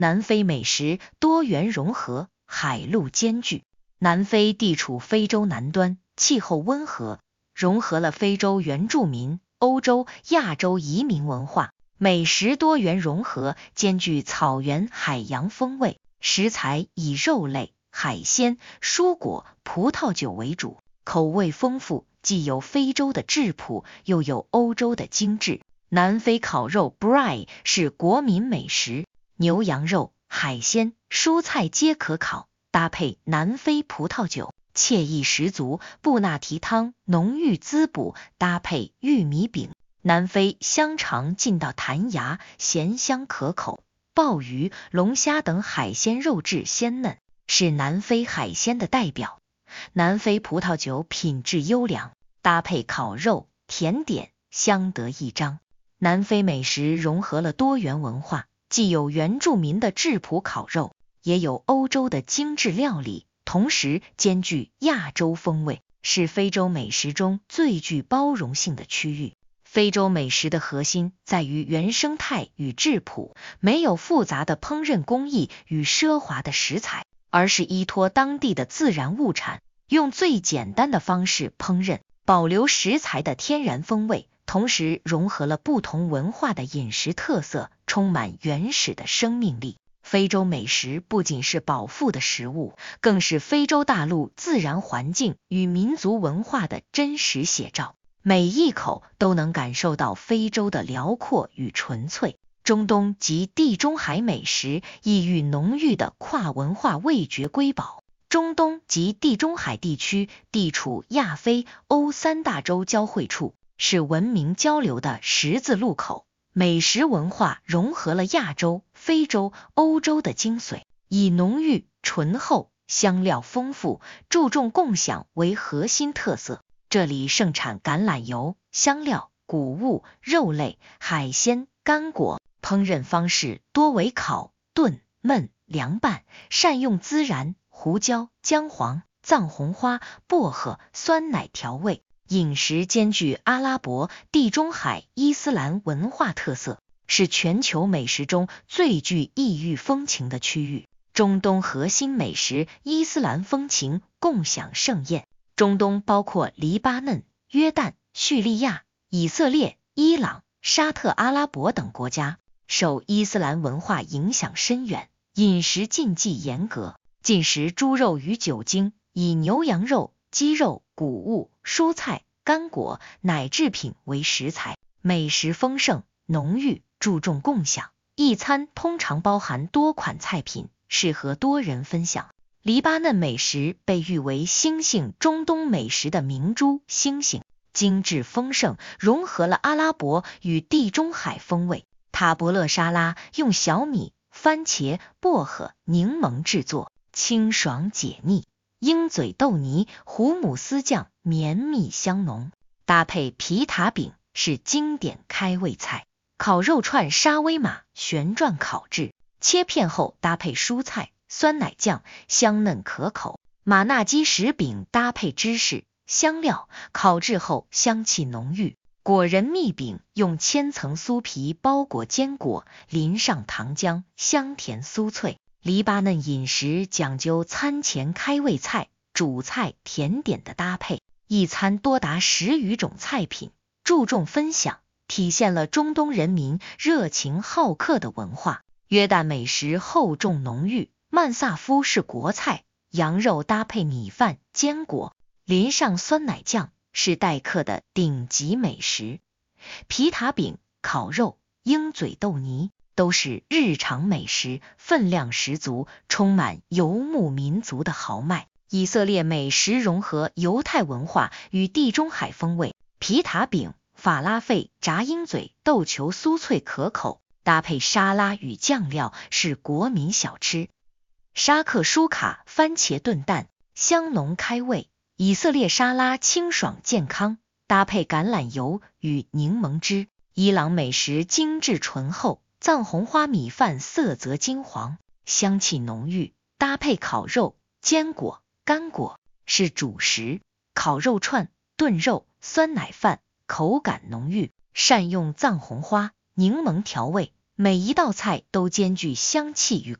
南非美食多元融合，海陆兼具。南非地处非洲南端，气候温和，融合了非洲原住民、欧洲、亚洲移民文化，美食多元融合，兼具草原、海洋风味。食材以肉类、海鲜、蔬果、葡萄酒为主，口味丰富，既有非洲的质朴，又有欧洲的精致。南非烤肉 braai 是国民美食，牛羊肉、海鲜、蔬菜皆可烤，搭配南非葡萄酒，惬意十足。布纳提汤浓郁滋补，搭配玉米饼。南非香肠劲道弹牙，咸香可口。鲍鱼、龙虾等海鲜肉质鲜嫩，是南非海鲜的代表。南非葡萄酒品质优良，搭配烤肉、甜点，相得益彰。南非美食融合了多元文化，既有原住民的质朴烤肉，也有欧洲的精致料理，同时兼具亚洲风味，是非洲美食中最具包容性的区域。非洲美食的核心在于原生态与质朴，没有复杂的烹饪工艺与奢华的食材，而是依托当地的自然物产，用最简单的方式烹饪，保留食材的天然风味，同时融合了不同文化的饮食特色，充满原始的生命力。非洲美食不仅是饱腹的食物，更是非洲大陆自然环境与民族文化的真实写照，每一口都能感受到非洲的辽阔与纯粹。中东及地中海美食异域浓郁的跨文化味觉瑰宝。中东及地中海地区地处亚非欧三大洲交汇处，是文明交流的十字路口，美食文化融合了亚洲、非洲、欧洲的精髓，以浓郁、醇厚、香料丰富、注重共享为核心特色。这里盛产橄榄油、香料、谷物、肉类、海鲜、干果，烹饪方式多为烤、炖、焖、凉拌，善用孜然、胡椒、姜黄、藏红花、薄荷、酸奶调味。饮食兼具阿拉伯、地中海、伊斯兰文化特色，是全球美食中最具异域风情的区域。中东核心美食伊斯兰风情共享盛宴。中东包括黎巴嫩、约旦、叙利亚、以色列、伊朗、沙特阿拉伯等国家，受伊斯兰文化影响深远，饮食禁忌严格，禁食猪肉与酒精，以牛羊肉、鸡肉、谷物、蔬菜、干果、奶制品为食材，美食丰盛浓郁，注重共享。一餐通常包含多款菜品，适合多人分享。黎巴嫩美食被誉为星星中东美食的明珠星星，精致丰盛，融合了阿拉伯与地中海风味。塔伯勒沙拉用小米、番茄、薄荷、柠檬制作，清爽解腻。鹰嘴豆泥、胡姆斯酱绵密香浓，搭配皮塔饼是经典开胃菜。烤肉串沙威玛旋转烤制，切片后搭配蔬菜、酸奶酱，香嫩可口。马纳基什饼搭配芝士、香料，烤制后香气浓郁。果仁蜜饼用千层酥皮包裹坚果，淋上糖浆，香甜酥脆。黎巴嫩饮食讲究餐前开胃菜、主菜、甜点的搭配，一餐多达10余种菜品，注重分享，体现了中东人民热情好客的文化。约旦美食厚重浓郁，曼萨夫是国菜，羊肉搭配米饭、坚果，淋上酸奶酱，是待客的顶级美食。皮塔饼、烤肉、鹰嘴豆泥都是日常美食，分量十足，充满游牧民族的豪迈。以色列美食融合犹太文化与地中海风味，皮塔饼、法拉费、炸鹰嘴豆球酥脆可口，搭配沙拉与酱料是国民小吃。沙克舒卡番茄炖蛋香浓开胃，以色列沙拉清爽健康，搭配橄榄油与柠檬汁。伊朗美食精致醇厚，藏红花米饭色泽金黄，香气浓郁，搭配烤肉、坚果、干果是主食。烤肉串、炖肉、酸奶饭口感浓郁，善用藏红花、柠檬调味， 每一道菜都兼具香气与